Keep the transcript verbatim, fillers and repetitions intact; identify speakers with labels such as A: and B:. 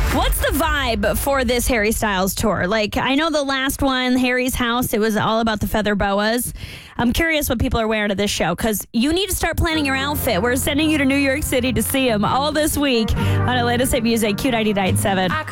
A: What's the vibe for this Harry Styles tour? Like, I know the last one, Harry's House, it was all about the feather boas. I'm curious what people are wearing to this show because you need to start planning your outfit. We're sending you to New York City to see him all this week on Atlantic State Music, Q ninety-nine point seven.